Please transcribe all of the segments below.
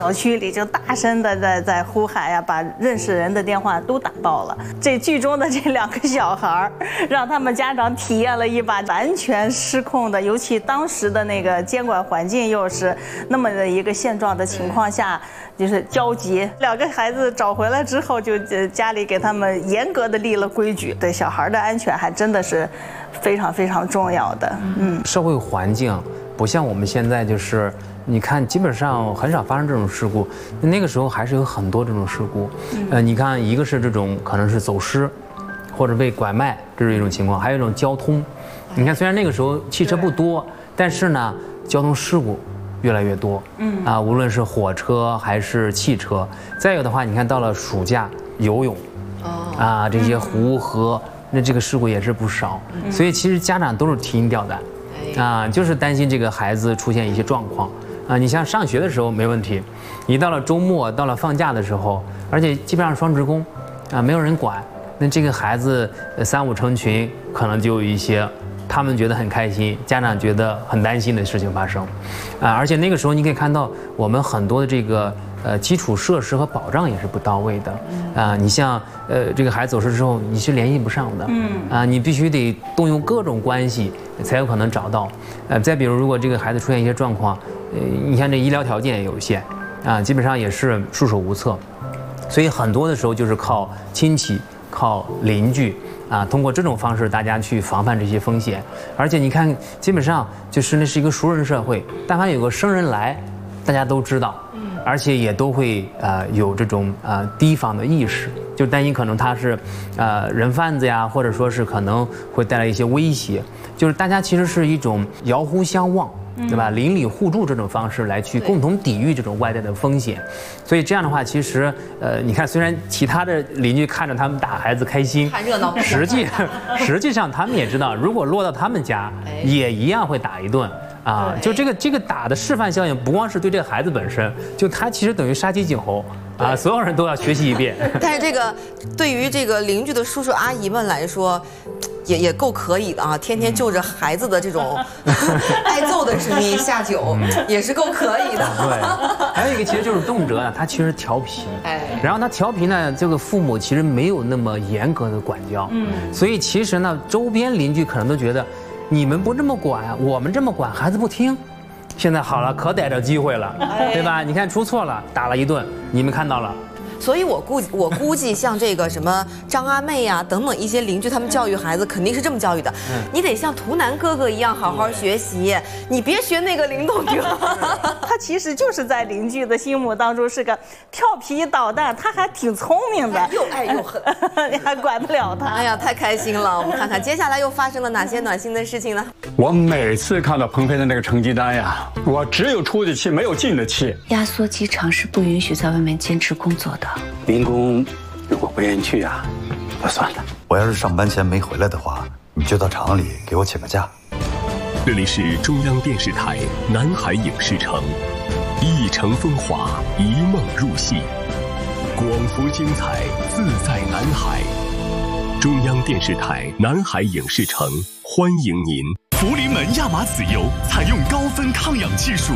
小区里就大声的在呼喊呀，把认识人的电话都打爆了。这剧中的这2个小孩，让他们家长体验了一把完全失控的，尤其当时的那个监管环境又是那么的一个现状的情况下，就是焦急。2个孩子找回来之后，就家里给他们严格的立了规矩，对小孩的安全还真的是非常非常重要的。 社会环境不像我们现在就是。你看，基本上很少发生这种事故。那个时候还是有很多这种事故。你看，一个是这种可能是走失，或者被拐卖，这是一种情况；还有一种交通。你看，虽然那个时候汽车不多，但是呢，交通事故越来越多。无论是火车还是汽车。再有的话，你看到了暑假游泳，这些湖河，那这个事故也是不少。所以其实家长都是提心吊胆，就是担心这个孩子出现一些状况。你像上学的时候没问题，你到了周末、到了放假的时候，而且基本上双职工，没有人管，那这个孩子3、5成群，可能就有一些他们觉得很开心，家长觉得很担心的事情发生，而且那个时候你可以看到我们很多的这个基础设施和保障也是不到位的，你像这个孩子走失之后你是联系不上的，你必须得动用各种关系才有可能找到，再比如如果这个孩子出现一些状况。你看这医疗条件也有限，基本上也是束手无策，所以很多的时候就是靠亲戚、靠邻居，通过这种方式大家去防范这些风险。而且你看，基本上就是那是一个熟人社会，但凡有个生人来，大家都知道，而且也都会有这种提防的意识，就担心可能他是人贩子呀，或者说是可能会带来一些威胁，就是大家其实是一种遥互相望。对吧？邻里互助这种方式来去共同抵御这种外在的风险，所以这样的话，其实你看，虽然其他的邻居看着他们打孩子开心， 看热闹， 实际上他们也知道，如果落到他们家，也一样会打一顿。就这个打的示范效应，不光是对这个孩子本身，就他其实等于杀鸡儆猴所有人都要学习一遍。 但是这个对于这个邻居的叔叔阿姨们来说，也够可以的啊！天天就着孩子的这种挨揍的声音下酒，也是够可以的。 对，还有一个其实就是动辄呢，他其实调皮，然后他调皮呢，这个父母其实没有那么严格的管教，所以其实呢，周边邻居可能都觉得。你们不这么管，我们这么管，孩子不听。现在好了，可逮着机会了，对吧？你看出错了，打了一顿，你们看到了。 所以我估计像这个什么张阿妹呀等等一些邻居，他们教育孩子肯定是这么教育的。你得像图南哥哥一样好好学习，你别学那个林董哥。 他其实就是在邻居的心目当中是个调皮捣蛋，他还挺聪明的， 又爱又恨， 你还管不了他。 哎呀，太开心了！我们看看接下来又发生了哪些暖心的事情呢？ 我每次看到鹏飞的那个成绩单呀，我只有出的气，没有进的气。 压缩机厂是不允许在外面坚持工作的。 民工如果不愿意去啊，那算了。 我要是上班前没回来的话，你就到厂里给我请个假。 这里是中央电视台南海影视城，一城风华，一梦入戏，广福精彩，自在南海。中央电视台南海影视城欢迎您。 福临门亚麻籽油采用高分抗氧技术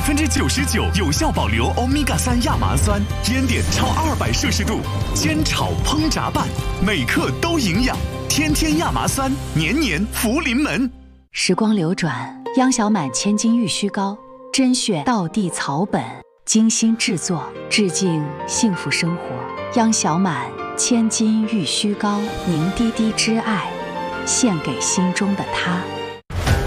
，99%有效保留欧米伽3亚麻酸，烟点超200摄氏度，煎炒烹炸拌，每克都营养。天天亚麻酸，年年福临门。 时光流转，央小满千金玉须膏，甄选道地草本，精心制作，致敬幸福生活。央小满千金玉须膏，凝滴滴之爱，献给心中的他。